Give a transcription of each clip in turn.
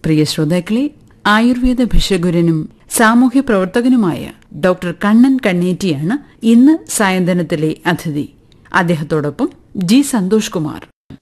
പ്രിയ ശ്രോതാക്കളെ, ആയുർവേദ ഭിഷഗ്വരനും സാമൂഹ്യ പ്രവർത്തകനുമായ ഡോക്ടർ കണ്ണൻ കണ്ണേറ്റിയാണ് ഇന്ന് സായന്തനത്തിലെ അതിഥി. അദ്ദേഹത്തോടൊപ്പം ജി സന്തോഷ് കുമാർ.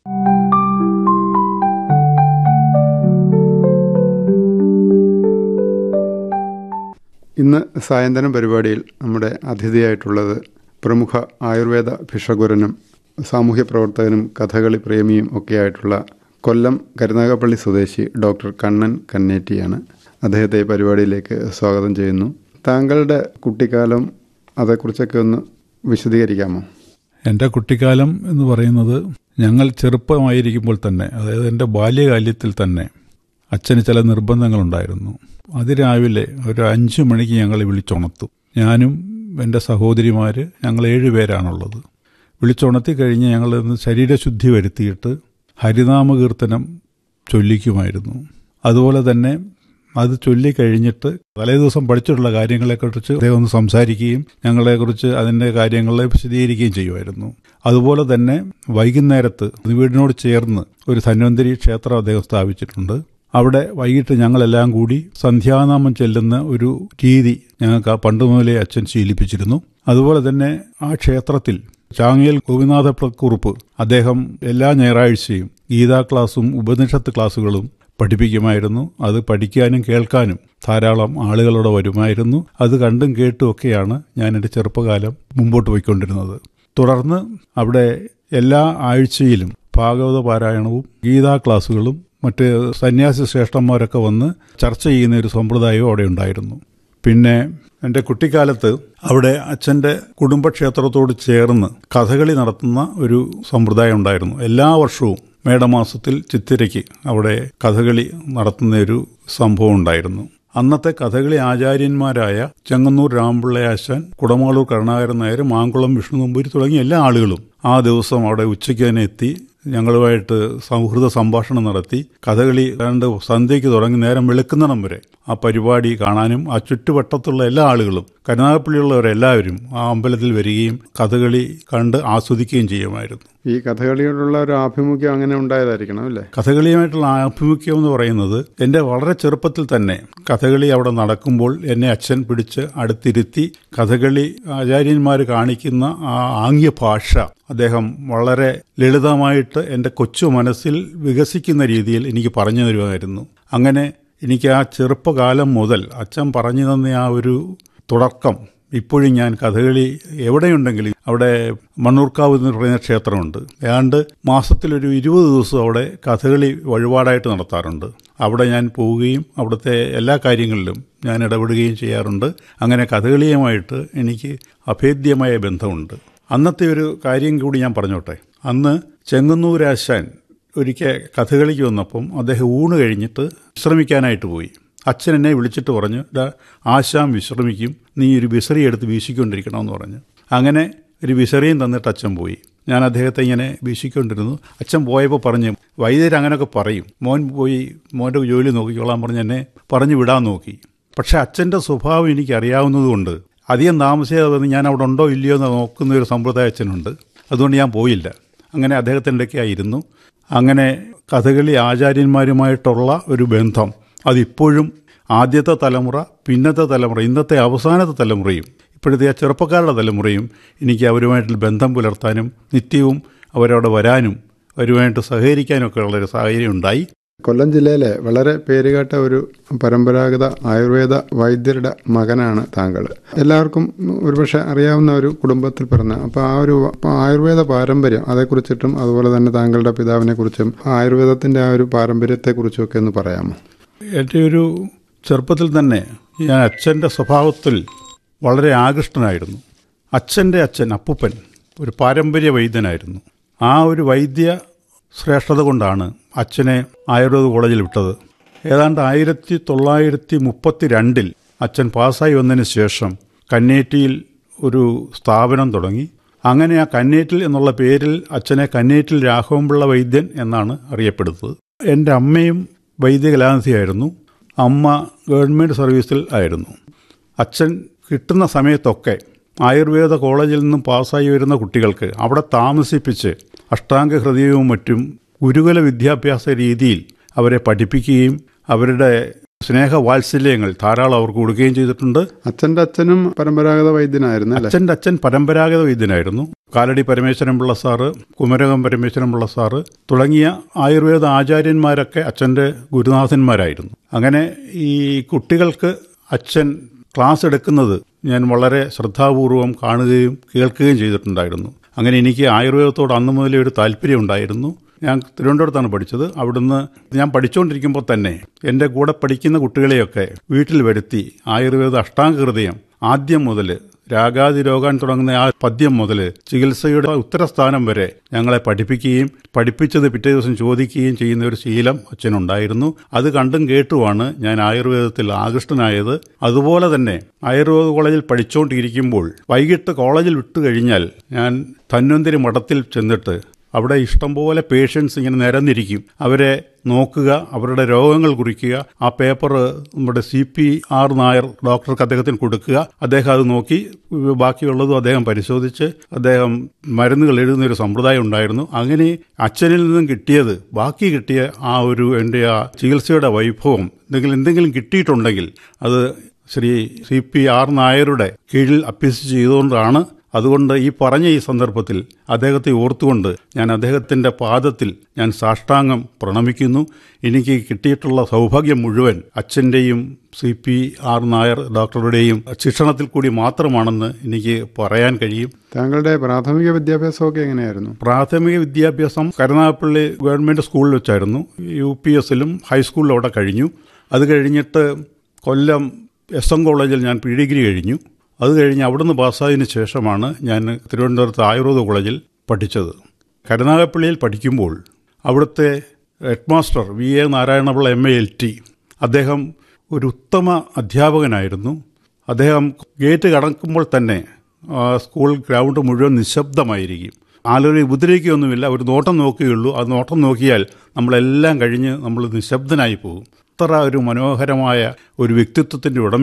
ഇന്ന് സായന്തനം പരിപാടിയിൽ നമ്മുടെ അതിഥിയായിട്ടുള്ളത് പ്രമുഖ ആയുർവേദ ഭിഷഗ്വരനും സാമൂഹ്യ പ്രവർത്തകനും കഥകളി പ്രേമിയും ഒക്കെയായിട്ടുള്ള കൊല്ലം കരുനാഗപ്പള്ളി സ്വദേശി ഡോക്ടർ കണ്ണൻ കന്നേറ്റിയാണ്. അദ്ദേഹത്തെ ഈ പരിപാടിയിലേക്ക് സ്വാഗതം ചെയ്യുന്നു. താങ്കളുടെ കുട്ടിക്കാലം അതേക്കുറിച്ചൊക്കെ ഒന്ന് വിശദീകരിക്കാമോ? എൻ്റെ കുട്ടിക്കാലം എന്ന് പറയുന്നത് ഞങ്ങൾ ചെറുപ്പമായിരിക്കുമ്പോൾ തന്നെ, അതായത് എൻ്റെ ബാല്യകാലത്തിൽ തന്നെ അച്ഛന് ചില നിർബന്ധങ്ങളുണ്ടായിരുന്നു. അതിരാവിലെ ഒരു 5 മണിക്ക് ഞങ്ങൾ വിളിച്ചുണർത്തും. ഞാനും എൻ്റെ സഹോദരിമാർ, ഞങ്ങൾ 7 പേരാണുള്ളത്. വിളിച്ചുണർത്തി കഴിഞ്ഞ് ഞങ്ങൾ ശരീരശുദ്ധി വരുത്തിയിട്ട് ഹരിനാമകീർത്തനം ചൊല്ലിക്കുമായിരുന്നു. അതുപോലെ തന്നെ അത് ചൊല്ലിക്കഴിഞ്ഞിട്ട് തലേദിവസം പഠിച്ചിട്ടുള്ള കാര്യങ്ങളെക്കുറിച്ച് അദ്ദേഹം ഒന്ന് സംസാരിക്കുകയും ഞങ്ങളെക്കുറിച്ച് അതിൻ്റെ കാര്യങ്ങളെ വിശദീകരിക്കുകയും ചെയ്യുമായിരുന്നു. അതുപോലെ തന്നെ വൈകുന്നേരത്ത് വീടിനോട് ചേർന്ന് ഒരു ധന്വന്തരി ക്ഷേത്രം അദ്ദേഹം സ്ഥാപിച്ചിട്ടുണ്ട്. അവിടെ വൈകിട്ട് ഞങ്ങളെല്ലാം കൂടി സന്ധ്യാനാമം ചെല്ലുന്ന ഒരു രീതി ഞങ്ങൾക്ക് പണ്ട് മുതലേ അച്ഛൻ ശീലിപ്പിച്ചിരുന്നു. അതുപോലെ തന്നെ ആ ക്ഷേത്രത്തിൽ ചാങ്ങേൽ ഗോപിനാഥക്കുറുപ്പ് അദ്ദേഹം എല്ലാ ഞായറാഴ്ചയും ഗീതാ ക്ലാസും ഉപനിഷത്ത് ക്ലാസുകളും പഠിപ്പിക്കുമായിരുന്നു. അത് പഠിക്കാനും കേൾക്കാനും ധാരാളം ആളുകളോട് വരുമായിരുന്നു. അത് കണ്ടും കേട്ടും ഒക്കെയാണ് ഞാൻ എൻ്റെ ചെറുപ്പകാലം മുമ്പോട്ട് പോയിക്കൊണ്ടിരുന്നത്. തുടർന്ന് അവിടെ എല്ലാ ആഴ്ചയിലും ഭാഗവത പാരായണവും ഗീതാ ക്ലാസുകളും മറ്റ് സന്യാസി ശ്രേഷ്ഠന്മാരൊക്കെ വന്ന് ചർച്ച ചെയ്യുന്ന ഒരു സമ്പ്രദായവും അവിടെ ഉണ്ടായിരുന്നു. പിന്നെ എൻ്റെ കുട്ടിക്കാലത്ത് അവിടെ അച്ഛൻ്റെ കുടുംബക്ഷേത്രത്തോട് ചേർന്ന് കഥകളി നടത്തുന്ന ഒരു സമ്പ്രദായം ഉണ്ടായിരുന്നു. എല്ലാ വർഷവും മേടമാസത്തിൽ ചിത്തിരയ്ക്ക് അവിടെ കഥകളി നടത്തുന്ന ഒരു സംഭവം ഉണ്ടായിരുന്നു. അന്നത്തെ കഥകളി ആചാര്യന്മാരായ ചെങ്ങന്നൂർ രാമപിള്ളയാശാൻ, കുടമാളൂർ കരുണാകരൻ നായർ, മാങ്കുളം വിഷ്ണു നമ്പൂരി തുടങ്ങിയ എല്ലാ ആളുകളും ആ ദിവസം അവിടെ ഉച്ചയ്ക്ക് തന്നെ എത്തി ഞങ്ങളുമായിട്ട് സൗഹൃദ സംഭാഷണം നടത്തി കഥകളി കണ്ട് സന്ധ്യയ്ക്ക് തുടങ്ങി നേരം വെളുക്കുന്നിടം വരെ ആ പരിപാടി കാണാനും ആ ചുറ്റുവട്ടത്തുള്ള എല്ലാ ആളുകളും കരുനാഗപ്പള്ളിയുള്ളവരെല്ലാവരും ആ അമ്പലത്തിൽ വരികയും കഥകളി കണ്ട് ആസ്വദിക്കുകയും ചെയ്യുമായിരുന്നു. ഈ കഥകളിയോടുള്ള ഒരു ആഭിമുഖ്യം അങ്ങനെ ഉണ്ടായതായിരിക്കണം അല്ലേ? കഥകളിയുമായിട്ടുള്ള ആഭിമുഖ്യം എന്ന് പറയുന്നത് എൻ്റെ വളരെ ചെറുപ്പത്തിൽ തന്നെ കഥകളി അവിടെ നടക്കുമ്പോൾ എന്നെ അച്ഛൻ പിടിച്ച് അടുത്തിരുത്തി കഥകളി ആചാര്യന്മാർ കാണിക്കുന്ന ആ ആംഗ്യ ഭാഷ അദ്ദേഹം വളരെ ലളിതമായിട്ട് എൻ്റെ കൊച്ചു മനസ്സിൽ വികസിക്കുന്ന രീതിയിൽ എനിക്ക് പറഞ്ഞു തരുമായിരുന്നു. അങ്ങനെ എനിക്ക് ആ ചെറുപ്പകാലം മുതൽ അച്ഛൻ പറഞ്ഞു തന്ന ആ ഒരു തുടക്കം ഇപ്പോഴും ഞാൻ കഥകളി എവിടെയുണ്ടെങ്കിലും, അവിടെ മണ്ണൂർക്കാവ് എന്ന് പറയുന്ന ക്ഷേത്രമുണ്ട്, ഏതാണ്ട് മാസത്തിലൊരു 20 ദിവസം അവിടെ കഥകളി വഴിപാടായിട്ട് നടത്താറുണ്ട്. അവിടെ ഞാൻ പോവുകയും അവിടുത്തെ എല്ലാ കാര്യങ്ങളിലും ഞാൻ ഇടപെടുകയും ചെയ്യാറുണ്ട്. അങ്ങനെ കഥകളിയുമായിട്ട് എനിക്ക് അഭേദ്യമായ ബന്ധമുണ്ട്. അന്നത്തെ ഒരു കാര്യം കൂടി ഞാൻ പറഞ്ഞോട്ടെ. അന്ന് ചെങ്ങന്നൂരാശാൻ ഒരിക്കൽ കഥകളിക്ക് വന്നപ്പം അദ്ദേഹം ഊണ് കഴിഞ്ഞിട്ട് വിശ്രമിക്കാനായിട്ട് പോയി. അച്ഛൻ എന്നെ വിളിച്ചിട്ട് പറഞ്ഞു, ആശാൻ വിശ്രമിക്കും, നീ ഒരു വിസറി എടുത്ത് വീശിക്കൊണ്ടിരിക്കണമെന്ന് പറഞ്ഞു. അങ്ങനെ ഒരു വിസറിയും തന്നിട്ട് അച്ഛൻ പോയി. ഞാൻ അദ്ദേഹത്തെ ഇങ്ങനെ വീശിക്കൊണ്ടിരുന്നു. അച്ഛൻ പോയപ്പോൾ പറഞ്ഞ്, വൈദ്യർ അങ്ങനെയൊക്കെ പറയും, മോൻ പോയി മോൻ്റെ ജോലി നോക്കിക്കോളാൻ പറഞ്ഞ് എന്നെ പറഞ്ഞു വിടാൻ നോക്കി. പക്ഷെ അച്ഛൻ്റെ സ്വഭാവം എനിക്കറിയാവുന്നതുകൊണ്ട് അധികം താമസിയാതെ ഞാൻ അവിടെ ഉണ്ടോ ഇല്ലയോ എന്ന് നോക്കുന്ന ഒരു സമ്പ്രദായ അച്ഛനുണ്ട്. അതുകൊണ്ട് ഞാൻ പോയില്ല. അങ്ങനെ അദ്ദേഹത്തിൻ്റെ ഒക്കെ ആയിരുന്നു. അങ്ങനെ കഥകളി ആചാര്യന്മാരുമായിട്ടുള്ള ഒരു ബന്ധം അതിപ്പോഴും ആദ്യത്തെ തലമുറ, പിന്നത്തെ തലമുറ, ഇന്നത്തെ അവസാനത്തെ തലമുറയും ഇപ്പോഴത്തെ ആ ചെറുപ്പക്കാരുടെ തലമുറയും എനിക്ക് അവരുമായിട്ടുള്ള ബന്ധം പുലർത്താനും നിത്യവും അവരവിടെ വരാനും അവരുമായിട്ട് സഹകരിക്കാനും ഒക്കെ ഉള്ളൊരു സാഹചര്യം ഉണ്ടായി. കൊല്ലം ജില്ലയിലെ വളരെ പേരുകേട്ട ഒരു പരമ്പരാഗത ആയുർവേദ വൈദ്യരുടെ മകനാണ് താങ്കൾ. എല്ലാവർക്കും ഒരുപക്ഷെ അറിയാവുന്ന ഒരു കുടുംബത്തിൽ പിറന്ന, അപ്പോൾ ആ ഒരു ആയുർവേദ പാരമ്പര്യം അതേക്കുറിച്ചിട്ടും അതുപോലെ തന്നെ താങ്കളുടെ പിതാവിനെ കുറിച്ചും ആയുർവേദത്തിൻ്റെ ആ ഒരു പാരമ്പര്യത്തെക്കുറിച്ചും ഒക്കെ ഒന്ന് പറയാമോ? എൻ്റെ ഒരു ചെറുപ്പത്തിൽ തന്നെ ഞാൻ അച്ഛൻ്റെ സ്വഭാവത്തിൽ വളരെ ആകൃഷ്ടനായിരുന്നു. അച്ഛൻ്റെ അച്ഛൻ അപ്പൂപ്പൻ ഒരു പാരമ്പര്യ വൈദ്യനായിരുന്നു. ആ ഒരു വൈദ്യ ശ്രേഷ്ഠത കൊണ്ടാണ് അച്ഛനെ ആയുർവേദ കോളേജിൽ വിട്ടത്. ഏതാണ്ട് 1932 അച്ഛൻ പാസ്സായി വന്നതിന് ശേഷം കന്നേറ്റിയിൽ ഒരു സ്ഥാപനം തുടങ്ങി. അങ്ങനെ ആ കന്നേറ്റിൽ എന്നുള്ള പേരിൽ അച്ഛനെ കന്നേറ്റിൽ രാഘവൻപിള്ള വൈദ്യൻ എന്നാണ് അറിയപ്പെടുന്നത്. എൻ്റെ അമ്മയും വൈദ്യകലാനിധിയായിരുന്നു. അമ്മ ഗവൺമെൻറ് സർവീസിൽ ആയിരുന്നു. അച്ഛൻ കിട്ടുന്ന സമയത്തൊക്കെ ആയുർവേദ കോളേജിൽ നിന്നും പാസ്സായി വരുന്ന കുട്ടികൾക്ക് അവിടെ താമസിപ്പിച്ച് അഷ്ടാംഗ ഹൃദയവും മറ്റും ഗുരുകുല വിദ്യാഭ്യാസ രീതിയിൽ അവരെ പഠിപ്പിക്കുകയും അവരുടെ സ്നേഹവാത്സല്യങ്ങൾ ധാരാളം അവർക്ക് കൊടുക്കുകയും ചെയ്തിട്ടുണ്ട്. അച്ഛൻ്റെ അച്ഛനും പരമ്പരാഗത വൈദ്യനായിരുന്നു അല്ലേ? അച്ഛൻ്റെ അച്ഛൻ പരമ്പരാഗത വൈദ്യനായിരുന്നു. കാലടി പരമേശ്വരൻപിള്ള സാറ്, കുമരകം പരമേശ്വരൻപിള്ള സാറ് തുടങ്ങിയ ആയുർവേദ ആചാര്യന്മാരൊക്കെ അച്ഛൻ്റെ ഗുരുനാഥന്മാരായിരുന്നു. അങ്ങനെ ഈ കുട്ടികൾക്ക് അച്ഛൻ ക്ലാസ് എടുക്കുന്നത് ഞാൻ വളരെ ശ്രദ്ധാപൂർവം കാണുകയും കേൾക്കുകയും ചെയ്തിട്ടുണ്ടായിരുന്നു. അങ്ങനെ എനിക്ക് ആയുർവേദത്തോട് അന്നു മുതലേ ഒരു താല്പര്യം ഉണ്ടായിരുന്നു. ഞാൻ തിരുവനന്തപുരത്താണ് പഠിച്ചത്. അവിടുന്ന് ഞാൻ പഠിച്ചുകൊണ്ടിരിക്കുമ്പോൾ തന്നെ എൻ്റെ കൂടെ പഠിക്കുന്ന കുട്ടികളെയൊക്കെ വീട്ടിൽ വരുത്തി ആയുർവേദ അഷ്ടാംഗഹൃദയം ആദ്യം മുതൽ രാഗാതിരോഗാൻ തുടങ്ങുന്ന ആ പദ്യം മുതൽ ചികിത്സയുടെ ഉത്തരസ്ഥാനം വരെ ഞങ്ങളെ പഠിപ്പിക്കുകയും പഠിപ്പിച്ചത് പിറ്റേ ദിവസം ചോദിക്കുകയും ചെയ്യുന്ന ഒരു ശീലം അച്ഛനുണ്ടായിരുന്നു. അത് കണ്ടും കേട്ടുമാണ് ഞാൻ ആയുർവേദത്തിൽ ആകൃഷ്ടനായത്. അതുപോലെ തന്നെ ആയുർവേദ കോളേജിൽ പഠിച്ചുകൊണ്ടിരിക്കുമ്പോൾ വൈകിട്ട് കോളേജിൽ വിട്ടു കഴിഞ്ഞാൽ ഞാൻ ധന്വന്തരി മഠത്തിൽ ചെന്നിട്ട് അവിടെ ഇഷ്ടംപോലെ പേഷ്യൻസ് ഇങ്ങനെ നിരന്നിരിക്കും. അവരെ നോക്കുക, അവരുടെ രോഗങ്ങൾ കുറിക്കുക. ആ പേപ്പർ നമ്മുടെ CP-R നായർ ഡോക്ടർക്ക് അദ്ദേഹത്തിന് കൊടുക്കുക. അദ്ദേഹം അത് നോക്കി ബാക്കിയുള്ളതും അദ്ദേഹം പരിശോധിച്ച് അദ്ദേഹം മരുന്നുകൾ എഴുതുന്നൊരു സമ്പ്രദായം ഉണ്ടായിരുന്നു. അങ്ങനെ അച്ഛനിൽ നിന്നും കിട്ടിയത് ബാക്കി കിട്ടിയ ആ ഒരു എൻ്റെ ആ ചികിത്സയുടെ വൈഭവം എന്തെങ്കിലും കിട്ടിയിട്ടുണ്ടെങ്കിൽ അത് ശ്രീ CP-R നായരുടെ കീഴിൽ അഭ്യസിച്ച് ചെയ്തുകൊണ്ടാണ്. അതുകൊണ്ട് ഈ പറഞ്ഞ ഈ സന്ദർഭത്തിൽ അദ്ദേഹത്തെ ഓർത്തുകൊണ്ട് ഞാൻ അദ്ദേഹത്തിൻ്റെ പാദത്തിൽ ഞാൻ സാഷ്ടാംഗം പ്രണമിക്കുന്നു. എനിക്ക് കിട്ടിയിട്ടുള്ള സൗഭാഗ്യം മുഴുവൻ അച്ഛൻ്റെയും CP-R നായർ ഡോക്ടറുടെയും ശിക്ഷണത്തിൽ കൂടി മാത്രമാണെന്ന് എനിക്ക് പറയാൻ കഴിയും. താങ്കളുടെ പ്രാഥമിക വിദ്യാഭ്യാസമൊക്കെ എങ്ങനെയായിരുന്നു? പ്രാഥമിക വിദ്യാഭ്യാസം കരുനാഗപ്പള്ളി ഗവൺമെൻറ് സ്കൂളിൽ വെച്ചായിരുന്നു. UPSലും ഹൈസ്കൂളിലും അവിടെ കഴിഞ്ഞു. അത് കഴിഞ്ഞിട്ട് കൊല്ലം SM കോളേജിൽ ഞാൻ PG കഴിഞ്ഞു. അത് കഴിഞ്ഞ് അവിടുന്ന് പാസ്സായതിനു ശേഷമാണ് ഞാൻ തിരുവനന്തപുരത്ത് ആയുർവേദ കോളേജിൽ പഠിച്ചത്. കരുനാഗപ്പള്ളിയിൽ പഠിക്കുമ്പോൾ അവിടുത്തെ head master VA Narayana Pillai MALT അദ്ദേഹം ഒരു ഉത്തമ അധ്യാപകനായിരുന്നു. അദ്ദേഹം ഗേറ്റ് കടക്കുമ്പോൾ തന്നെ സ്കൂൾ ഗ്രൗണ്ട് മുഴുവൻ നിശബ്ദമായിരിക്കും. ആളുകളെ ഉപദ്രവിക്കുകയൊന്നുമില്ല, ഒരു നോട്ടം നോക്കുകയുള്ളൂ. ആ നോട്ടം നോക്കിയാൽ നമ്മളെല്ലാം കഴിഞ്ഞ് നമ്മൾ നിശബ്ദനായി പോകും. അത്ര ഒരു മനോഹരമായ ഒരു വ്യക്തിത്വത്തിൻ്റെ ഉടമ